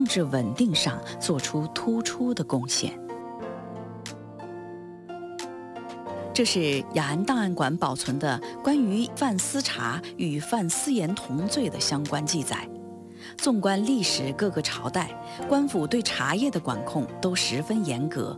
政治稳定上做出突出的贡献。这是雅安档案馆保存的关于范思茶与范思言同罪的相关记载。纵观历史各个朝代，官府对茶叶的管控都十分严格。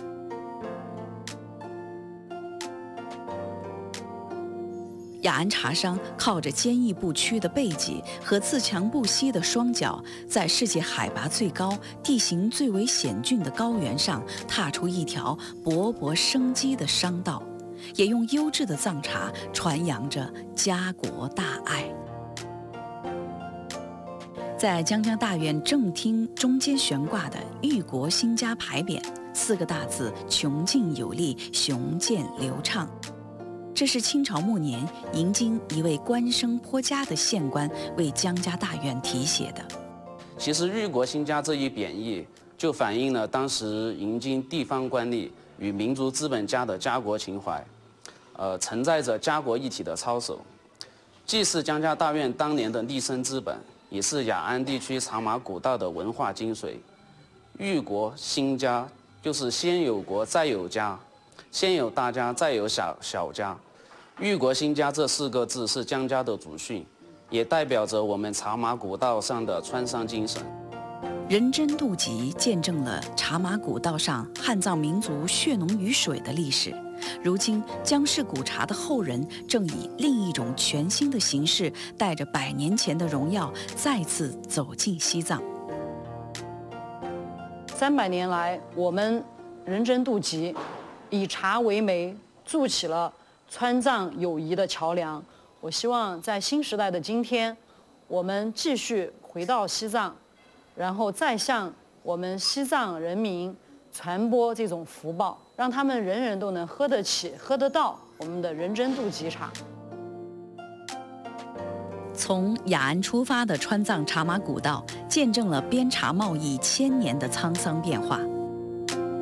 雅安茶商靠着坚毅不屈的背脊和自强不息的双脚，在世界海拔最高、地形最为险峻的高原上，踏出一条勃勃生机的商道，也用优质的藏茶传扬着家国大爱。在江江大院正厅中间悬挂的“裕国兴家”牌匾，4个大字邛劲有力，雄健流畅。这是清朝末年迎京一位官声颇佳的县官为江家大院题写的。 其实“裕国兴家”这一贬义，就反映了当时迎京地方官吏与民族资本家的家国情怀，承载着家国一体的操守，既是江家大院当年的立身之本，也是雅安地区茶马古道的文化精髓。裕国兴家就是先有国再有家，先有大家再有小家。裕国兴家这4个字是江家的祖训，也代表着我们茶马古道上的川商精神。 人真渡集见证了茶马古道上汉藏民族血浓于水的历史。如今江氏古茶的后人正以另一种全新的形式，带着100年前的荣耀，再次走进西藏。 300年来，我们人真渡集以茶为媒，筑起了川藏友谊的桥梁。我希望在新时代的今天，我们继续回到西藏，然后再向我们西藏人民传播这种福报，让他们人人都能喝得起、喝得到我们的人真渡集茶。 从雅安出发的川藏茶马古道，见证了边茶贸易1000年的沧桑变化。